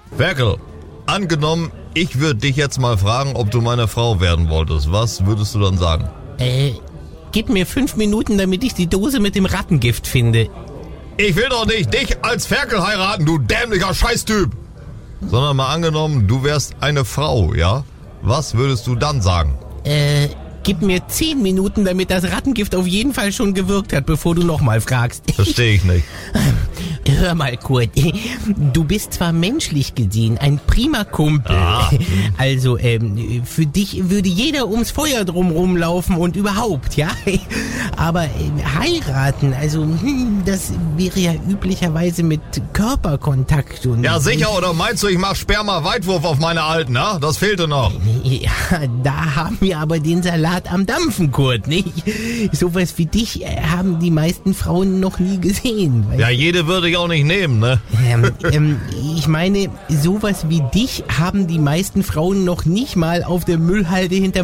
Ferkel, angenommen, ich würde dich jetzt mal fragen, ob du meine Frau werden wolltest. Was würdest du dann sagen? Gib mir 5 Minuten, damit ich die Dose mit dem Rattengift finde. Ich will doch nicht dich als Ferkel heiraten, du dämlicher Scheißtyp. Sondern mal angenommen, du wärst eine Frau, ja? Was würdest du dann sagen? Gib mir 10 Minuten, damit das Rattengift auf jeden Fall schon gewirkt hat, bevor du nochmal fragst. Verstehe ich nicht. Hör mal, Kurt, du bist zwar menschlich gesehen ein prima Kumpel. Ah. Also, für dich würde jeder ums Feuer drumrum laufen und überhaupt, ja? Aber heiraten, also, das wäre ja üblicherweise mit Körperkontakt und... Ja, sicher, oder meinst du, ich mach Sperma-Weitwurf auf meine Alten, ja? Das fehlte noch. Ja, da haben wir aber den Salat am Dampfen, Kurt, nicht? Sowas wie dich haben die meisten Frauen noch nie gesehen. Ja, jede würde ich auch nicht nehmen, ne? Ich meine, sowas wie dich haben die meisten Frauen noch nicht mal auf der Müllhalde hinter